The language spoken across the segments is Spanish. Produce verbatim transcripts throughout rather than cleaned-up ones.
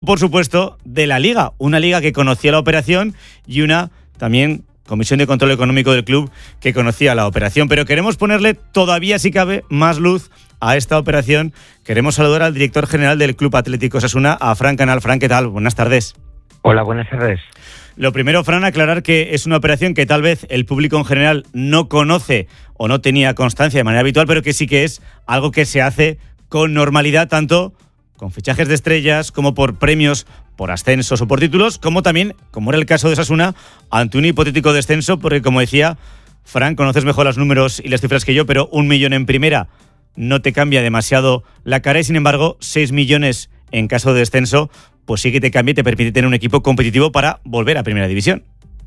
por supuesto, de la Liga. Una Liga que conocía la operación y una también Comisión de Control Económico del club que conocía la operación. Pero queremos ponerle todavía, si cabe, más luz a esta operación. Queremos saludar al director general del Club Atlético Osasuna, a Fran Canal. Fran, ¿qué tal? Buenas tardes. Hola, buenas tardes. Lo primero, Fran, aclarar que es una operación que tal vez el público en general no conoce o no tenía constancia de manera habitual, pero que sí que es algo que se hace con normalidad, tanto con fichajes de estrellas como por premios por ascensos o por títulos, como también, como era el caso de Osasuna, ante un hipotético descenso, porque como decía Fran, conoces mejor los números y las cifras que yo, pero un millón en primera no te cambia demasiado la cara y, sin embargo, seis millones en caso de descenso, pues sí que te cambia y te permite tener un equipo competitivo para volver a Primera División.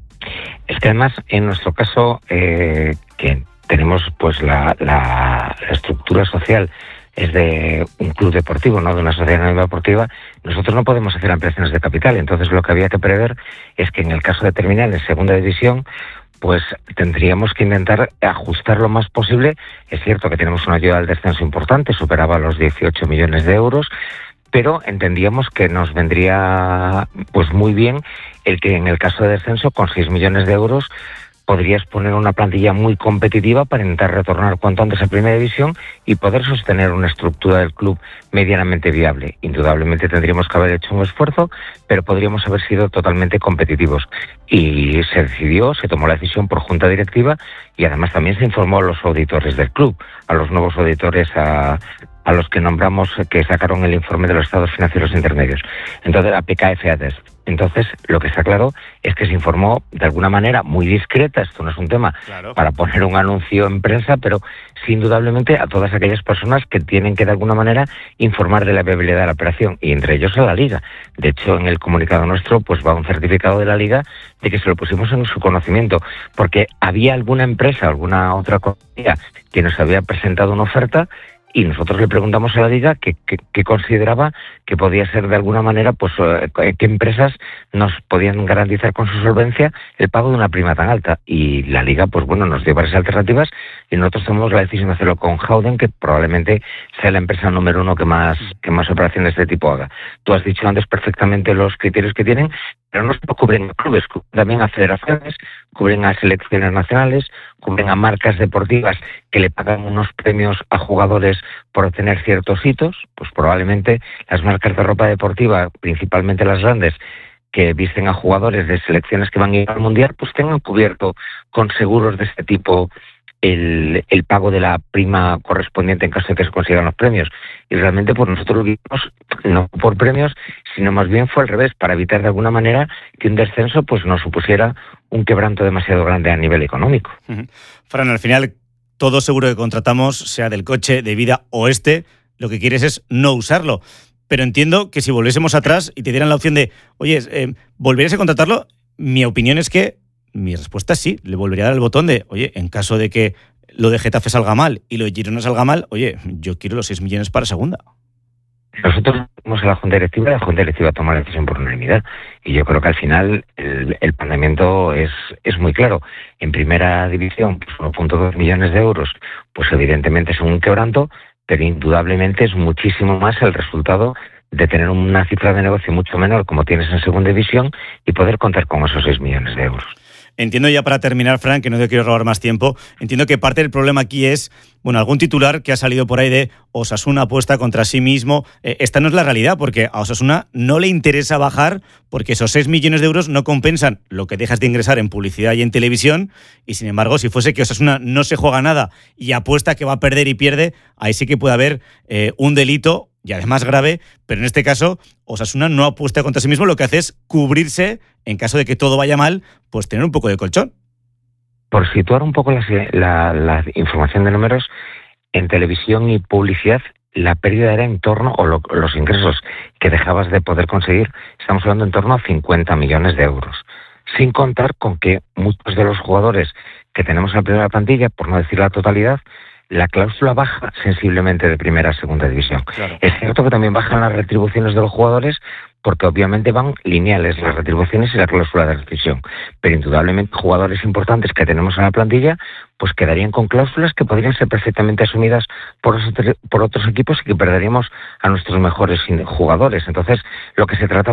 Es que además, en nuestro caso, eh, que tenemos pues la, la, la estructura social es de un club deportivo, no de una sociedad anónima deportiva, nosotros no podemos hacer ampliaciones de capital. Entonces lo que había que prever es que en el caso de terminar en Segunda División, pues tendríamos que intentar ajustar lo más posible. Es cierto que tenemos una ayuda al descenso importante, superaba los dieciocho millones de euros, pero entendíamos que nos vendría pues muy bien el que en el caso de descenso, con seis millones de euros, podrías poner una plantilla muy competitiva para intentar retornar cuanto antes a Primera División y poder sostener una estructura del club medianamente viable. Indudablemente tendríamos que haber hecho un esfuerzo, pero podríamos haber sido totalmente competitivos. Y se decidió, se tomó la decisión por junta directiva y además también se informó a los auditores del club, a los nuevos auditores, a, a los que nombramos, que sacaron el informe de los estados financieros intermedios. Entonces, a P K F A D E S. Entonces, lo que está claro es que se informó de alguna manera muy discreta, esto no es un tema claro para poner un anuncio en prensa, pero sí, indudablemente a todas aquellas personas que tienen que de alguna manera informar de la viabilidad de la operación, y entre ellos a la Liga. De hecho, en el comunicado nuestro pues va un certificado de la Liga de que se lo pusimos en su conocimiento, porque había alguna empresa, alguna otra compañía que nos había presentado una oferta y nosotros le preguntamos a la Liga que, que, que consideraba que podía ser de alguna manera, pues eh, qué empresas nos podían garantizar con su solvencia el pago de una prima tan alta. Y la Liga, pues bueno, nos dio varias alternativas y nosotros tomamos la decisión de hacerlo con Howden, que probablemente sea la empresa número uno que más, que más operaciones de este tipo haga. Tú has dicho antes perfectamente los criterios que tienen, pero no solo cubren a clubes, cubren también a federaciones, cubren a selecciones nacionales, cubren a marcas deportivas que le pagan unos premios a jugadores por obtener ciertos hitos. Pues probablemente las marcas de ropa deportiva, principalmente las grandes, que visten a jugadores de selecciones que van a ir al Mundial, pues tengan cubierto con seguros de este tipo el, el pago de la prima correspondiente en caso de que se consigan los premios. Y realmente pues nosotros lo vimos no por premios, sino más bien fue al revés, para evitar de alguna manera que un descenso pues nos supusiera un quebranto demasiado grande a nivel económico. Uh-huh. Fran, al final todo seguro que contratamos, sea del coche, de vida o este, lo que quieres es no usarlo. Pero entiendo que si volviésemos atrás y te dieran la opción de, oye, eh, ¿volverías a contratarlo? Mi opinión es que mi respuesta es sí, le volvería a dar el botón de, oye, en caso de que lo de Getafe salga mal y lo de Girona salga mal, oye, yo quiero los seis millones para segunda. Nosotros vamos a la Junta Directiva, la Junta Directiva toma la decisión por unanimidad y yo creo que al final el, el planteamiento es, es muy claro. En Primera División, pues uno punto dos millones de euros, pues evidentemente es un quebranto, pero indudablemente es muchísimo más el resultado de tener una cifra de negocio mucho menor como tienes en Segunda División y poder contar con esos seis millones de euros. Entiendo ya para terminar, Fran, que no te quiero robar más tiempo, entiendo que parte del problema aquí es, bueno, algún titular que ha salido por ahí de Osasuna apuesta contra sí mismo. Eh, esta no es la realidad, porque a Osasuna no le interesa bajar porque esos seis millones de euros no compensan lo que dejas de ingresar en publicidad y en televisión, y sin embargo, si fuese que Osasuna no se juega nada y apuesta que va a perder y pierde, ahí sí que puede haber eh, un delito y además grave, pero en este caso Osasuna no apuesta contra sí mismo, lo que hace es cubrirse en caso de que todo vaya mal, pues tener un poco de colchón. Por situar un poco la, la, la información de números, en televisión y publicidad la pérdida era en torno, o lo, los ingresos que dejabas de poder conseguir, estamos hablando en torno a cincuenta millones de euros. Sin contar con que muchos de los jugadores que tenemos en la primera plantilla, por no decir la totalidad, la cláusula baja sensiblemente de primera a segunda división. Claro. Es cierto que también bajan las retribuciones de los jugadores porque obviamente van lineales las retribuciones y la cláusula de rescisión. Pero indudablemente jugadores importantes que tenemos en la plantilla pues quedarían con cláusulas que podrían ser perfectamente asumidas por, por otros equipos y que perderíamos a nuestros mejores jugadores. Entonces, lo que se trata